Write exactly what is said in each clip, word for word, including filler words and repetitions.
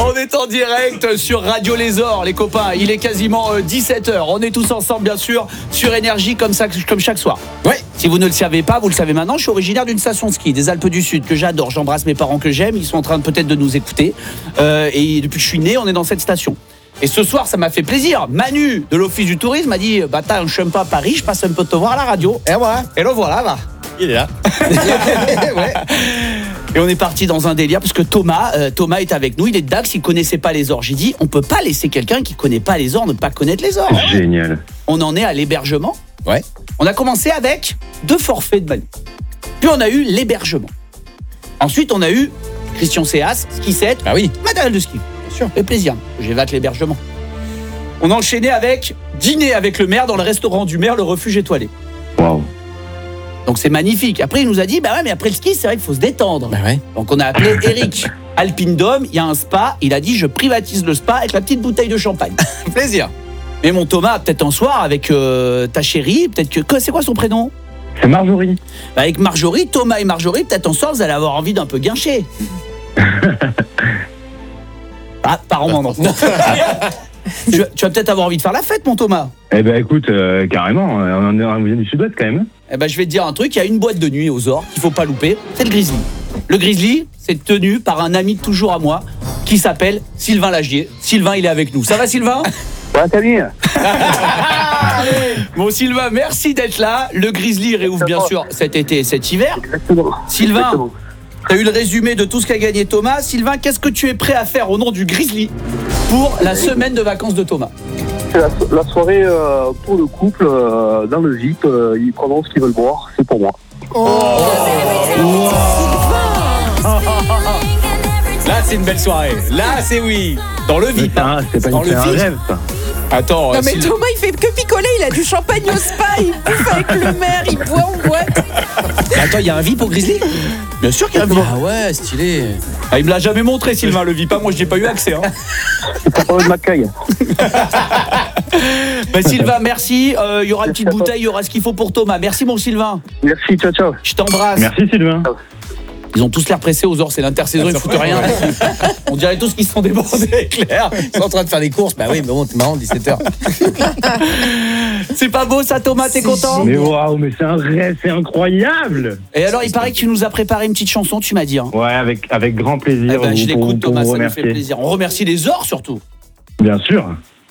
On est en direct sur Radio Les Ors, les copains. Il est quasiment dix-sept heures. On est tous ensemble, bien sûr, sur Énergie, comme ça, comme chaque soir. Ouais. Si vous ne le savez pas, vous le savez maintenant. Je suis originaire d'une station de ski des Alpes du Sud que j'adore. J'embrasse mes parents que j'aime. Ils sont en train de, peut-être de nous écouter. Euh, et depuis que je suis né, on est dans cette station. Et ce soir, ça m'a fait plaisir. Manu de l'Office du Tourisme m'a dit bah t'as un chemin à Paris, je passe un peu te voir à la radio. Et voilà. Et le voilà, va. Il est là. Ouais. Et on est parti dans un délire parce que Thomas, euh, Thomas est avec nous. Il est de Dax, il connaissait pas les Ors. J'ai dit, on peut pas laisser quelqu'un qui connaît pas les Ors ne pas connaître les Ors. Génial. On en est à l'hébergement. Ouais. On a commencé avec deux forfaits de Manu. Puis on a eu l'hébergement. Ensuite, on a eu Christian Céas, ski set. Ah oui. Matériel de ski. Bien sûr. Fait plaisir. J'évacue l'hébergement. On a enchaîné avec dîner avec le maire dans le restaurant du maire, le refuge étoilé. Waouh. Donc c'est magnifique. Après il nous a dit bah ouais mais après le ski c'est vrai qu'il faut se détendre. Bah ouais. Donc on a appelé Eric Alpine Dome, il y a un spa, il a dit je privatise le spa avec la petite bouteille de champagne. Plaisir. Mais mon Thomas peut-être un soir avec euh, ta chérie, peut-être que c'est quoi son prénom? C'est Marjorie. Bah avec Marjorie, Thomas et Marjorie, peut-être un soir vous allez avoir envie d'un peu guincher. Ah, apparemment non. tu, vas, tu vas peut-être avoir envie de faire la fête mon Thomas. Eh ben écoute, euh, carrément, on est on vient du sud-ouest quand même. Eh ben je vais te dire un truc, il y a une boîte de nuit aux Ors qu'il faut pas louper, c'est le Grizzly. Le Grizzly, c'est tenu par un ami de toujours à moi qui s'appelle Sylvain Lagier. Sylvain, il est avec nous. Ça va Sylvain? Ouais, salut. Bon Sylvain, merci d'être là. Le Grizzly réouvre bien sûr cet été et cet hiver. Exactement. Sylvain, Exactement. tu as eu le résumé de tout ce qu'a gagné Thomas. Sylvain, qu'est-ce que tu es prêt à faire au nom du Grizzly pour la semaine de vacances de Thomas? C'est la, la soirée euh, pour le couple euh, dans le V I P. Euh, ils prendront ce qu'ils veulent boire. C'est pour moi. Oh, wow. Là, c'est une belle soirée. Là, c'est oui. Dans le V I P. Hein. C'est pas Dans une le un V I P. rêve, ça. Attends, non mais Sylvain... Thomas il fait que picoler, il a du champagne au spa, il bouffe avec le maire, il boit en boîte. Attends, il y a un V I P au Grizzly? Bien sûr qu'il y a un V I P. Ah ouais, stylé. Ah, il me l'a jamais montré Sylvain le V I P, moi je n'ai pas eu accès. Hein. C'est pas de m'accueil. Bah, Sylvain, merci. Il euh, y aura une petite bouteille, il y aura ce qu'il faut pour Thomas. Merci mon Sylvain. Merci, ciao, ciao. Je t'embrasse. Merci Sylvain. Ils ont tous l'air pressés aux Ors, c'est l'intersaison, ils foutent rien. On dirait tous qu'ils se sont débordés, Claire. Ils sont en train de faire des courses. Bah oui, mais bon, c'est marrant, dix-sept heures. C'est pas beau ça Thomas, t'es content? Mais waouh, mais c'est un rêve, c'est incroyable. Et alors, il paraît que tu nous as préparé une petite chanson, tu m'as dit. Hein. Ouais, avec, avec grand plaisir. Eh ben, je pour, l'écoute pour Thomas, vous ça nous remercier. fait plaisir. On remercie les Ors surtout. Bien sûr.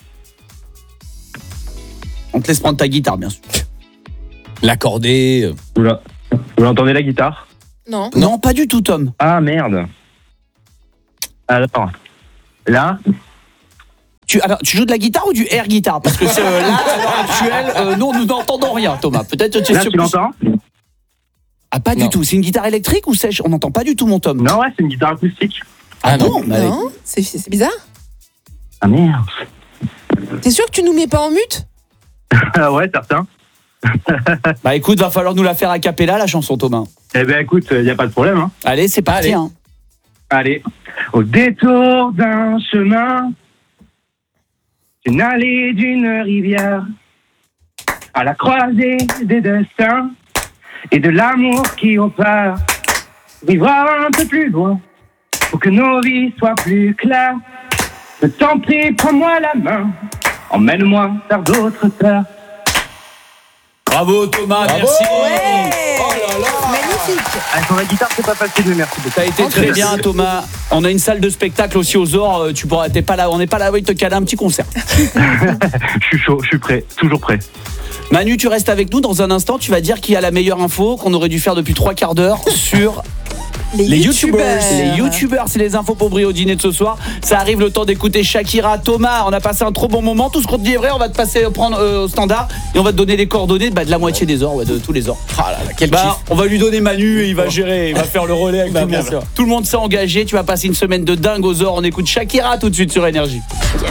On te laisse prendre ta guitare, bien sûr. L'accordé. Vous la- vous l'entendez la guitare? Non. Non, pas du tout Tom. Ah merde. Alors, là Tu, alors, tu joues de la guitare ou du air guitare? Parce que c'est, euh, là, à l'heure actuelle, euh, nous, nous n'entendons rien, Thomas. Peut-être que tu es Là, sur- tu l'entends? Ah, pas Non. du tout. C'est une guitare électrique ou sèche? On n'entend pas du tout, mon Tom. Non, ouais, c'est une guitare acoustique. Ah, Ah, non. bon bah, Non, c'est c'est bizarre. Ah merde. T'es sûr que tu nous mets pas en mute? Ah ouais, certain. bah écoute, va falloir nous la faire a cappella, la chanson, Thomas. Eh ben écoute, il n'y a pas de problème. Hein. Allez, c'est parti. Allez. Hein. Allez. Au détour d'un chemin, d'une allée, d'une rivière, à la croisée des destins et de l'amour qui opère, vivre un peu plus loin pour que nos vies soient plus claires. Je t'en prie, prends-moi la main, emmène-moi vers d'autres terres. Bravo, Thomas, Bravo. merci. Ouais. Oh là là. Magnifique. Ah, sur la guitare, c'est pas facile, mais merci beaucoup. T'as été très bien, Thomas. On a une salle de spectacle aussi aux Ors. Tu pourras, t'es pas là, on n'est pas là, oui, te caler un petit concert. Je suis chaud, je suis prêt, toujours prêt. Manu, tu restes avec nous dans un instant. Tu vas dire qui a la meilleure info qu'on aurait dû faire depuis trois quarts d'heure sur Les, les youtubeurs. Les youtubeurs, c'est les infos pour briller au dîner de ce soir. Ça arrive le temps d'écouter Shakira. Thomas, on a passé un trop bon moment. Tout ce qu'on te dit est vrai, on va te passer prendre euh, au standard et on va te donner les coordonnées bah, de la moitié des Ors, ouais, de tous les Ors. Ah là là, quel Bah, kiff. on va lui donner Manu et il va gérer, il va faire le relais avec Bah, tout le bien monde. sûr. Tout le monde s'est engagé. Tu vas passer une semaine de dingue aux Ors. On écoute Shakira tout de suite sur Énergie. Yeah.